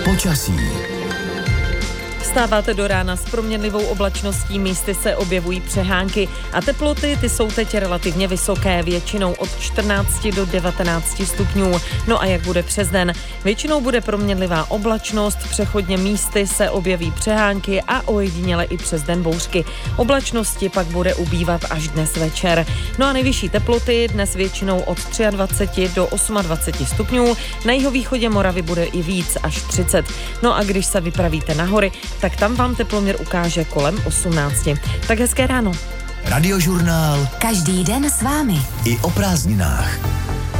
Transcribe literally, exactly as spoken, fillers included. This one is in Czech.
Počasí. Vstáváte do rána s proměnlivou oblačností, místy se objevují přehánky a teploty ty jsou teď relativně vysoké, většinou od čtrnácti do devatenácti stupňů. No a jak bude přes den? Většinou bude proměnlivá oblačnost, přechodně místy se objeví přehánky a ojediněle i přes den bouřky. Oblačnosti pak bude ubývat až dnes večer. No a nejvyšší teploty dnes většinou od dvaceti tři do dvaceti osmi stupňů, na jihovýchodě Moravy bude i víc, až třicet. No a když se vypravíte na hory, tak tam vám teploměr ukáže kolem osmnácti. Tak hezké ráno. Radiožurnál. Každý den s vámi. I o prázdninách.